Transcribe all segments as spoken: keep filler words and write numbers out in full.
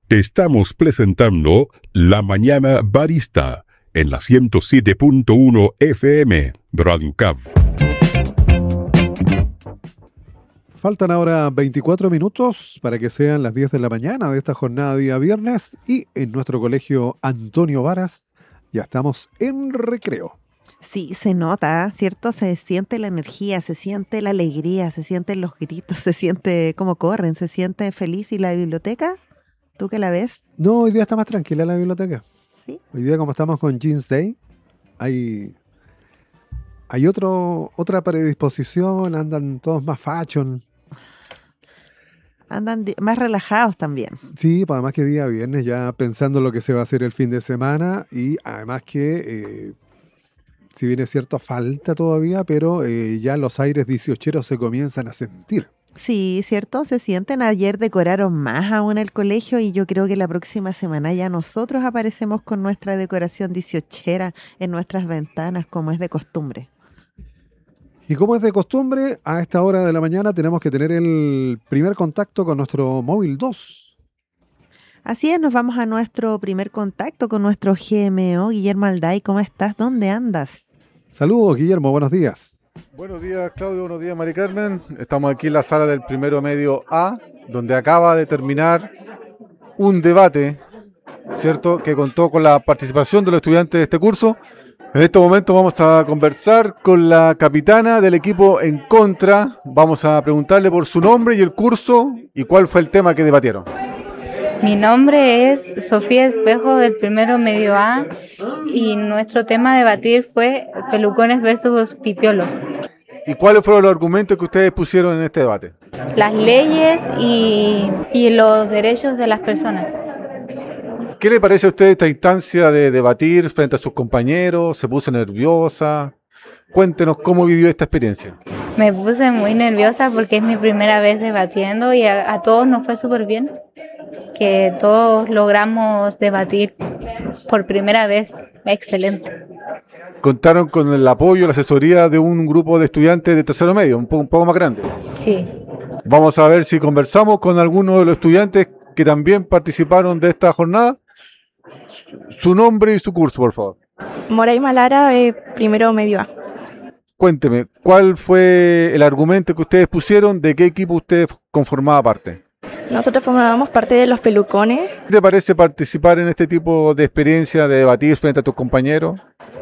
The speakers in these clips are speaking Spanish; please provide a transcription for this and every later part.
Te estamos presentando La Mañana Barista en la ciento siete punto uno F M, Radio Cab. Faltan ahora veinticuatro minutos para que sean las diez de la mañana de esta jornada de día viernes y en nuestro colegio Antonio Varas ya estamos en recreo. Sí, se nota, ¿cierto? Se siente la energía, se siente la alegría, se sienten los gritos, se siente cómo corren, se siente feliz. ¿Y la biblioteca? ¿Tú qué la ves? No, hoy día está más tranquila la biblioteca. ¿Sí? Hoy día, como estamos con Jeans Day, hay, hay otro, otra predisposición, andan todos más fashion. Andan di- más relajados también. Sí, pues además que día viernes ya pensando lo que se va a hacer el fin de semana y además que, eh, si bien es cierto, falta todavía, pero eh, ya los aires dieciocheros se comienzan a sentir. Sí, ¿cierto? Se sienten. Ayer decoraron más aún el colegio y yo creo que la próxima semana ya nosotros aparecemos con nuestra decoración dieciochera en nuestras ventanas, como es de costumbre. Y como es de costumbre, a esta hora de la mañana tenemos que tener el primer contacto con nuestro móvil dos. Así es, nos vamos a nuestro primer contacto con nuestro G M O, Guillermo Alday. ¿Cómo estás? ¿Dónde andas? Saludos, Guillermo, buenos días. Buenos días, Claudio, buenos días, Mari Carmen. Estamos aquí en la sala del primero medio A, donde acaba de terminar un debate, ¿cierto?, que contó con la participación de los estudiantes de este curso. En este momento vamos a conversar con la capitana del equipo en contra. Vamos a preguntarle por su nombre y el curso y cuál fue el tema que debatieron. Mi nombre es Sofía Espejo del primero medio A y nuestro tema a debatir fue pelucones versus pipiolos. ¿Y cuáles fueron los argumentos que ustedes pusieron en este debate? Las leyes y, y los derechos de las personas. ¿Qué le parece a usted esta instancia de debatir frente a sus compañeros? ¿Se puso nerviosa? Cuéntenos cómo vivió esta experiencia. Me puse muy nerviosa porque es mi primera vez debatiendo y a, a todos nos fue súper bien. Que todos logramos debatir por primera vez. Excelente. Contaron con el apoyo, la asesoría de un grupo de estudiantes de tercero medio, un poco, un poco más grande. Sí. Vamos a ver si conversamos con algunos de los estudiantes que también participaron de esta jornada. Su nombre y su curso, por favor. Moray Malara, eh, primero medio A. Cuénteme, ¿cuál fue el argumento que ustedes pusieron? ¿De qué equipo usted conformaba parte? Nosotros formábamos parte de los pelucones. ¿Qué te parece participar en este tipo de experiencia, de debatir frente a tus compañeros?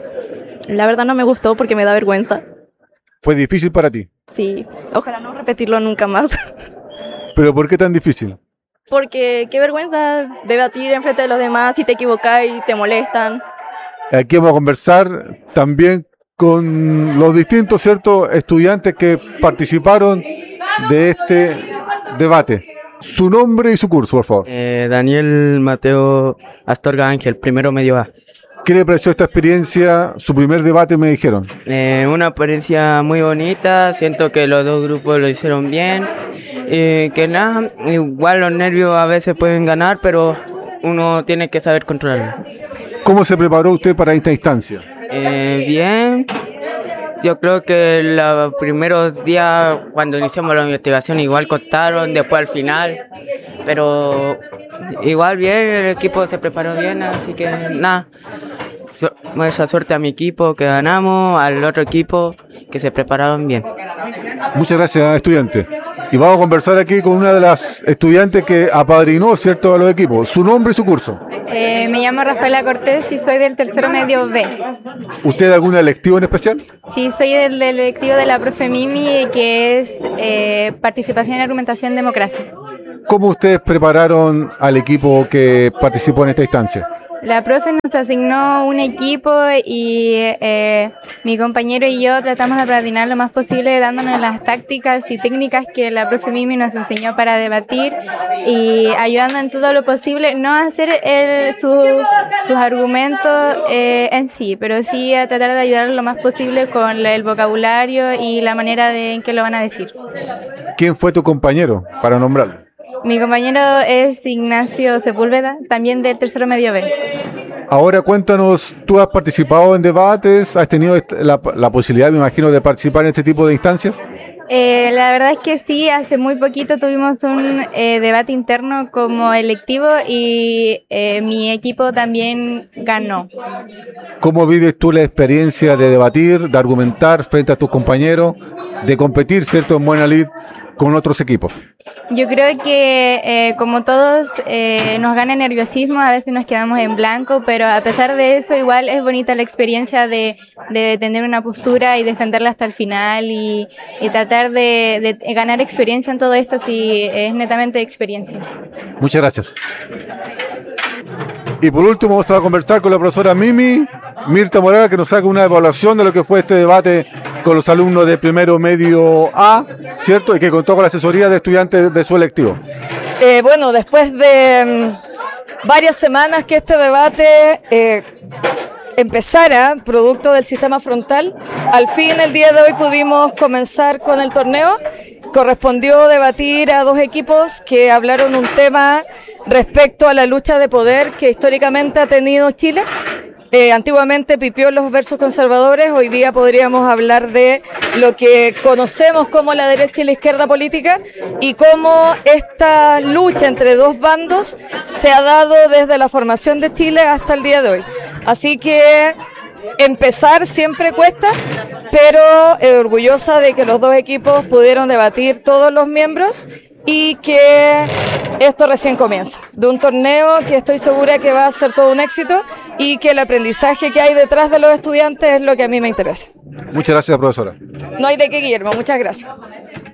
La verdad no me gustó porque me da vergüenza. ¿Fue difícil para ti? Sí, ojalá no repetirlo nunca más. ¿Pero por qué tan difícil? Porque qué vergüenza debatir enfrente de los demás si te equivocas y te molestan. Aquí vamos a conversar también con los distintos, ¿cierto?, estudiantes que participaron de este debate. Su nombre y su curso, por favor. Eh, Daniel Mateo Astorga Ángel, primero medio A. ¿Qué le pareció esta experiencia? Su primer debate, me dijeron. Eh, una experiencia muy bonita, siento que los dos grupos lo hicieron bien. Eh, que nada, igual los nervios a veces pueden ganar, pero uno tiene que saber controlarlo. ¿Cómo se preparó usted para esta instancia? Eh, bien, yo creo que los primeros días cuando iniciamos la investigación igual costaron, después al final, pero igual bien, el equipo se preparó bien, así que nada, so, mucha suerte a mi equipo que ganamos, al otro equipo que se prepararon bien. Muchas gracias, estudiante. Y vamos a conversar aquí con una de las estudiantes que apadrinó, ¿cierto?, a los equipos. Su nombre y su curso. Eh, me llamo Rafaela Cortés y soy del tercero medio B. ¿Usted alguna electiva en especial? Sí, soy del, del electivo de la profe Mimi, que es eh, participación y argumentación en democracia. ¿Cómo ustedes prepararon al equipo que participó en esta instancia? La profe nos asignó un equipo y eh, mi compañero y yo tratamos de coordinar lo más posible dándonos las tácticas y técnicas que la profe Mimi nos enseñó para debatir y ayudando en todo lo posible, no a hacer el, su, sus argumentos eh, en sí, pero sí a tratar de ayudar lo más posible con el vocabulario y la manera de, en que lo van a decir. ¿Quién fue tu compañero, para nombrarlo? Mi compañero es Ignacio Sepúlveda, también del tercero medio B. Ahora cuéntanos, ¿tú has participado en debates? ¿Has tenido la, la posibilidad, me imagino, de participar en este tipo de instancias? Eh, la verdad es que sí, hace muy poquito tuvimos un eh, debate interno como electivo y eh, mi equipo también ganó. ¿Cómo vives tú la experiencia de debatir, de argumentar frente a tus compañeros, de competir, cierto, en buena lid con otros equipos? Yo creo que eh, como todos eh, nos gana el nerviosismo, a veces nos quedamos en blanco, pero a pesar de eso igual es bonita la experiencia de, de tener una postura y defenderla hasta el final y, y tratar de, de ganar experiencia en todo esto, si es netamente experiencia. Muchas gracias. Y por último vamos a conversar con la profesora Mimi Mirta Morales, que nos haga una evaluación de lo que fue este debate con los alumnos de primero medio A, ¿cierto? Y que contó con la asesoría de estudiantes de su electivo. Eh, bueno, después de um, varias semanas que este debate eh, empezara, producto del sistema frontal, al fin el día de hoy pudimos comenzar con el torneo. Correspondió debatir a dos equipos que hablaron un tema respecto a la lucha de poder que históricamente ha tenido Chile. Eh, antiguamente pipiolos versus conservadores, hoy día podríamos hablar de lo que conocemos como la derecha y la izquierda política y cómo esta lucha entre dos bandos se ha dado desde la formación de Chile hasta el día de hoy. Así que empezar siempre cuesta, pero eh, orgullosa de que los dos equipos pudieron debatir todos los miembros y que esto recién comienza, de un torneo que estoy segura que va a ser todo un éxito y que el aprendizaje que hay detrás de los estudiantes es lo que a mí me interesa. Muchas gracias, profesora. No hay de qué, Guillermo, muchas gracias.